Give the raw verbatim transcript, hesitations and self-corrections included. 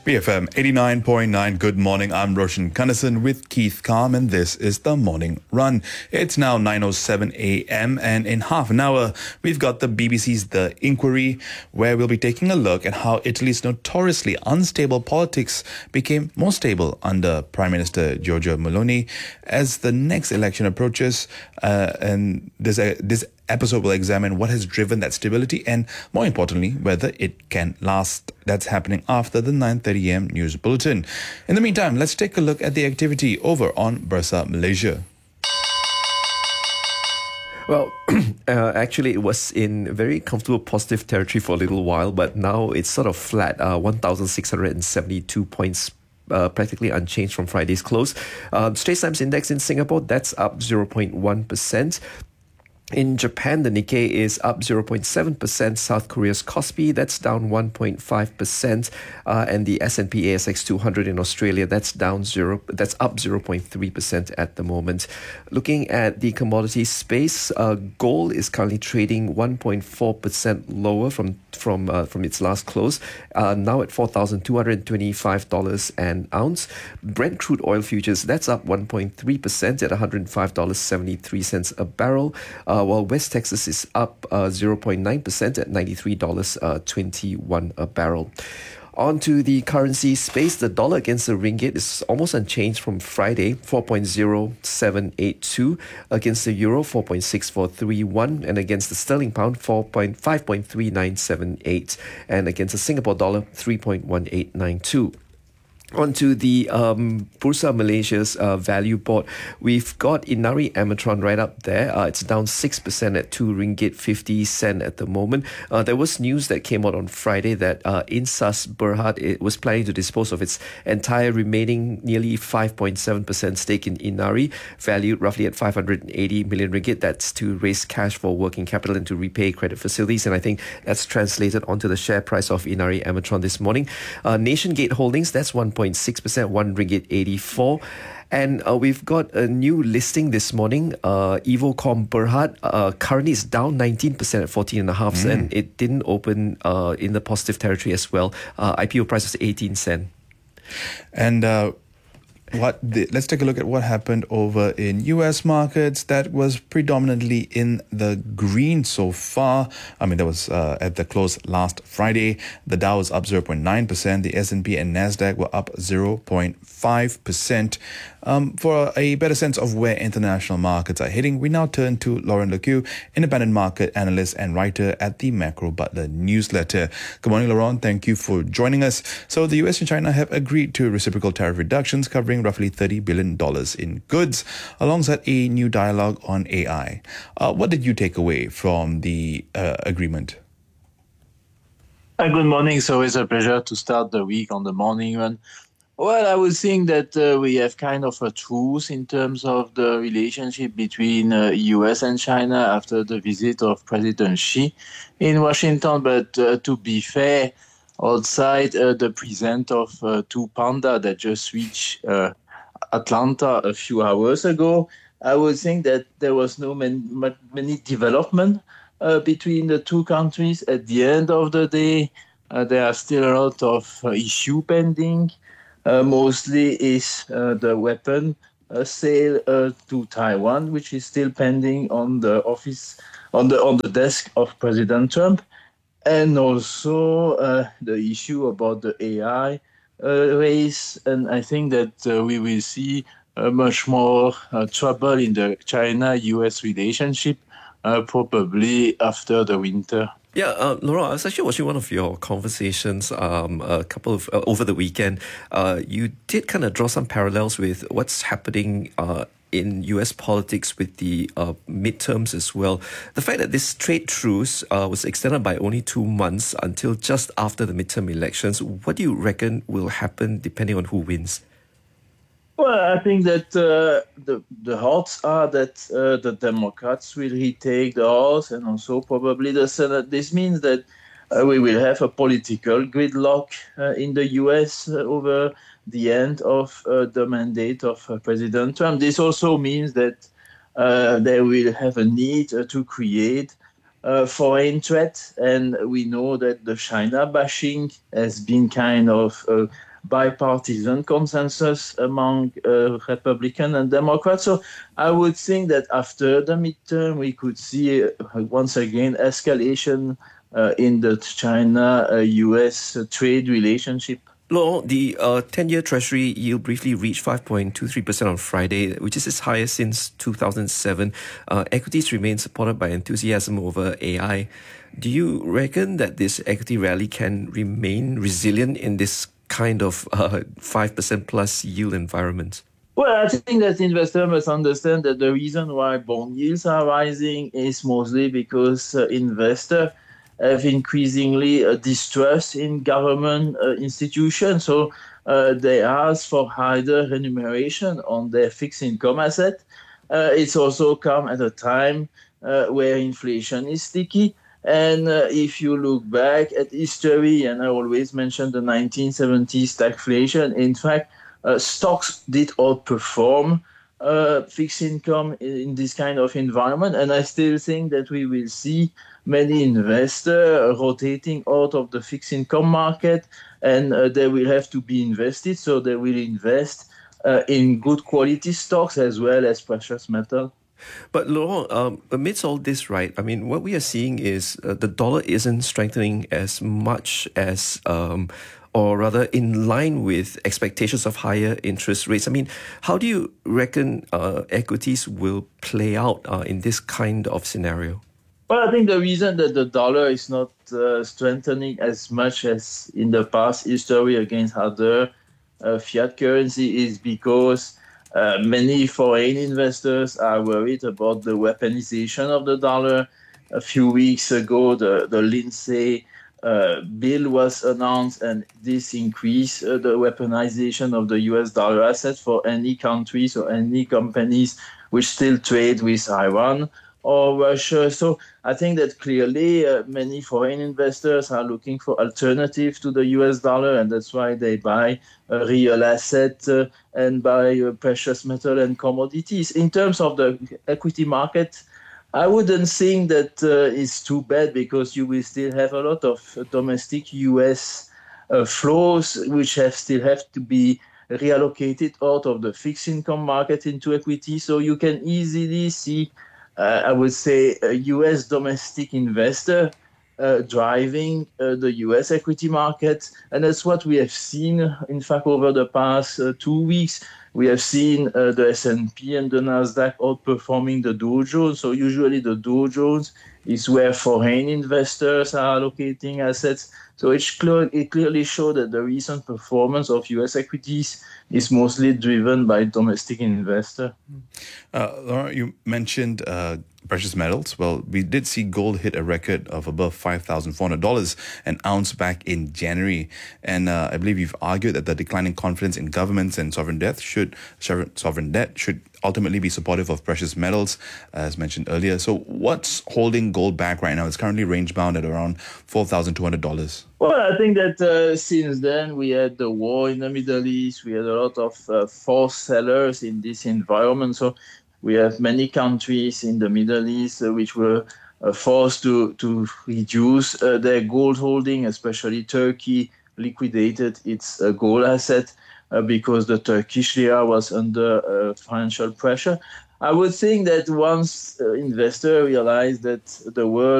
B F M eighty-nine point nine. Good morning. I'm Roshan Kanasan with Keith Calm, and this is the Morning Run. It's now nine oh seven a.m. and in half an hour, we've got the B B C's The Inquiry, where we'll be taking a look at how Italy's notoriously unstable politics became more stable under Prime Minister Giorgia Meloni as the next election approaches. Uh, and this, uh, this episode will examine what has driven that stability and, more importantly, whether it can last. That's happening after the nine thirty a.m. news bulletin. In the meantime, let's take a look at the activity over on Bursa Malaysia. Well, uh, actually, it was in very comfortable positive territory for a little while, but now it's sort of flat, uh, one thousand six hundred seventy-two points. Uh, practically unchanged from Friday's close. Uh, Straits Times Index in Singapore, that's up zero point one percent. In Japan, the Nikkei is up zero point seven percent. South Korea's Kospi, that's down one point five percent. Uh, and the S and P A S X two hundred in Australia, that's down zero, that's up zero point three percent at the moment. Looking at the commodity space, uh, gold is currently trading one point four percent lower from from uh, from its last close, uh, now at four thousand two hundred twenty-five dollars an ounce. Brent crude oil futures, that's up one point three percent at one hundred five dollars and seventy-three cents a barrel. Uh, while West Texas is up uh, zero point nine percent at ninety-three dollars and twenty-one cents a barrel. On to the currency space, the dollar against the ringgit is almost unchanged from Friday, four point zero seven eight two. Against the euro, four point six four three one. And against the sterling pound, five point three nine seven eight. And against the Singapore dollar, three point one eight nine two. On to the um, Bursa Malaysia's uh, value board. We've got Inari Amatron right up there. Uh, it's down six percent at two ringgit fifty cent at the moment. Uh, there was news that came out on Friday that uh, Insas Berhad it was planning to dispose of its entire remaining nearly five point seven percent stake in Inari, valued roughly at five hundred eighty million ringgit. That's to raise cash for working capital and to repay credit facilities. And I think that's translated onto the share price of Inari Amatron this morning. Uh, Nation Gate Holdings, that's one point six percent, one ringgit eighty-four. And uh, we've got a new listing this morning. Uh, Evocom Berhad uh, currently is down nineteen percent at fourteen and a half, mm. and it didn't open uh, in the positive territory as well. Uh, I P O price was eighteen cents. And uh, what the, let's take a look at what happened over in U S markets. That was predominantly in the green so far. I mean, that was uh, at the close last Friday. The Dow was up zero point nine percent. The S and P and NASDAQ were up zero point five percent. Um, for a better sense of where international markets are heading, we now turn to Lauren Lequeux, independent market analyst and writer at the Macro Butler newsletter. Good morning, Lauren. Thank you for joining us. So the U S and China have agreed to reciprocal tariff reductions covering roughly thirty billion dollars in goods, alongside a new dialogue on A I. Uh, what did you take away from the uh, agreement? Uh, good morning. So it's a pleasure to start the week on the morning run. Well, I would think that uh, we have kind of a truce in terms of the relationship between uh, U S and China after the visit of President Xi in Washington. But uh, to be fair, outside uh, the present of uh, two panda that just reached uh, Atlanta a few hours ago, I would think that there was no many, many development uh, between the two countries. At the end of the day, uh, there are still a lot of uh, issue pending. Uh, mostly is uh, the weapon uh, sale uh, to Taiwan, which is still pending on the office, on the on the desk of President Trump, and also uh, the issue about the A I uh, race. And I think that uh, we will see uh, much more uh, trouble in the China-U S relationship, uh, probably after the winter. Yeah, uh, Laura, I was actually watching one of your conversations um, a couple of uh, over the weekend. Uh, you did kind of draw some parallels with what's happening uh, in U S politics with the uh, midterms as well. The fact that this trade truce uh, was extended by only two months until just after the midterm elections, what do you reckon will happen depending on who wins? Well, I think that uh, the the odds are that uh, the Democrats will retake the House and also probably the Senate. This means that uh, we will have a political gridlock uh, in the U S uh, over the end of uh, the mandate of uh, President Trump. This also means that uh, they will have a need uh, to create uh, foreign threat, and we know that the China bashing has been kind of uh, bipartisan consensus among uh, Republicans and Democrats. So I would think that after the midterm, we could see uh, once again escalation uh, in the China-U S uh, trade relationship. Laurent, the uh, ten-year Treasury yield briefly reached five point two three percent on Friday, which is its highest since two thousand seven. Uh, equities remain supported by enthusiasm over A I. Do you reckon that this equity rally can remain resilient in this kind of uh, five percent plus yield environment? Well, I think that investors must understand that the reason why bond yields are rising is mostly because uh, investors have increasingly uh, distrust in government uh, institutions. So uh, they ask for higher remuneration on their fixed income asset. Uh, it's also come at a time uh, where inflation is sticky. And uh, if you look back at history, and I always mention the nineteen seventies stagflation, in fact, uh, stocks did outperform uh, fixed income in, in this kind of environment. And I still think that we will see many investors rotating out of the fixed income market, and uh, they will have to be invested. So they will invest uh, in good quality stocks as well as precious metal. But Laurent, um, amidst all this, right, I mean, what we are seeing is uh, the dollar isn't strengthening as much as, um, or rather in line with expectations of higher interest rates. I mean, how do you reckon uh, equities will play out uh, in this kind of scenario? Well, I think the reason that the dollar is not uh, strengthening as much as in the past history against other uh, fiat currency is because uh, many foreign investors are worried about the weaponization of the dollar. A few weeks ago, the, the Lindsay uh, bill was announced, and this increased uh, the weaponization of the U S dollar asset for any countries or any companies which still trade with Iran or Russia. So I think that clearly uh, many foreign investors are looking for alternatives to the U S dollar, and that's why they buy a real asset uh, and buy uh, precious metal and commodities. In terms of the equity market, I wouldn't think that uh, it's too bad, because you will still have a lot of domestic U S uh, flows which have still have to be reallocated out of the fixed income market into equity. So you can easily see Uh, I would say a U S domestic investor uh, driving uh, the U S equity market. And that's what we have seen, in fact, over the past uh, two weeks. We have seen uh, the S and P and the NASDAQ outperforming the Dow Jones. So usually the Dow Jones is where foreign investors are allocating assets. So it's clear, it clearly showed that the recent performance of U S equities is mostly driven by domestic investors. Uh, Laurent, you mentioned uh, precious metals. Well, we did see gold hit a record of above five thousand four hundred dollars an ounce back in January. And uh, I believe you've argued that the declining confidence in governments and sovereign debt should sovereign debt should ultimately be supportive of precious metals, as mentioned earlier. So what's holding gold back right now? It's currently range bound at around four thousand two hundred dollars. Well, I think that uh, since then we had the war in the Middle East, we had a lot of uh, forced sellers in this environment. So we have many countries in the Middle East uh, which were uh, forced to, to reduce uh, their gold holding, especially Turkey liquidated its uh, gold asset uh, because the Turkish lira was under uh, financial pressure. I would think that once uh, investors realize that the world